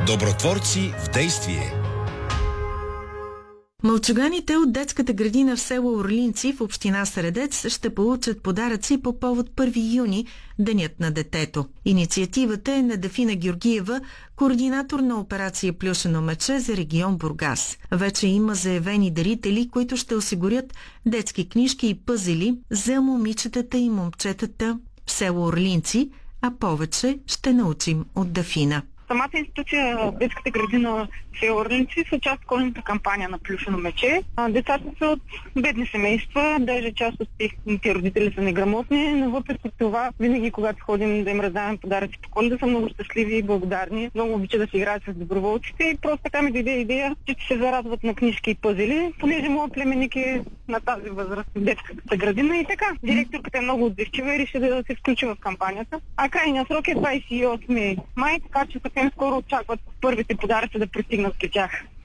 Добротворци в действие. Мълчуганите от детската градина в село Орлинци в община Средец ще получат подаръци по повод 1 юни, Денят на детето. Инициативата е на Дафина Георгиева, координатор на операция Плюшено мече за регион Бургас. Вече има заявени дарители, които ще осигурят детски книжки и пъзели за момичетата и момчетата в село Орлинци, а повече ще научим от Дафина. Самата институция, детската градина в село Орлинци, са част от коледната кампания на Плюшено мече. Децата са от бедни семейства, даже част от техните родители са неграмотни, но въпреки това, винаги когато ходим да им раздаваме подаръци по Коледа, са много щастливи и благодарни. Много обичат да се играят с доброволците и просто така ми дойде идея, че се зарадват на книжки и пъзели, понеже моят племенник е на тази възраст в детската градина и така. Директорката е много отзивчива и реши да се включи в кампанията. А крайният срок е 28 май, така че съвсем скоро очакват първите подаръци да пристигнат при тях.